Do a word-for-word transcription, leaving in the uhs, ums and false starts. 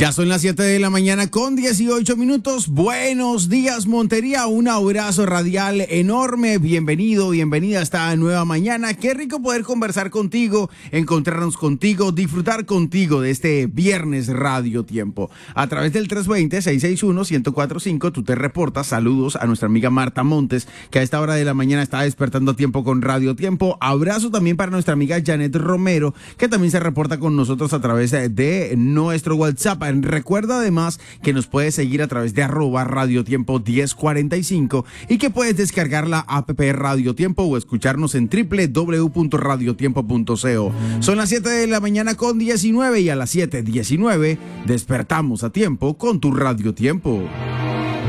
Ya son las siete de la mañana con dieciocho minutos. Buenos días, Montería. Un abrazo radial enorme. Bienvenido, bienvenida a esta nueva mañana. Qué rico poder conversar contigo, encontrarnos contigo, disfrutar contigo de este viernes Radio Tiempo. A través del tres dos cero, seis seis uno, uno cero cuatro cinco, tú te reportas. Saludos a nuestra amiga Marta Montes, que a esta hora de la mañana está despertando a tiempo con Radio Tiempo. Abrazo también para nuestra amiga Janet Romero, que también se reporta con nosotros a través de nuestro WhatsApp. Recuerda además que nos puedes seguir a través de arroba Radio Tiempo diez cuarenta y cinco y que puedes descargar la app Radio Tiempo o escucharnos en doble u doble u doble u punto radio tiempo punto co. Son las siete de la mañana con diecinueve y a las siete diecinueve despertamos a tiempo con tu Radio Tiempo.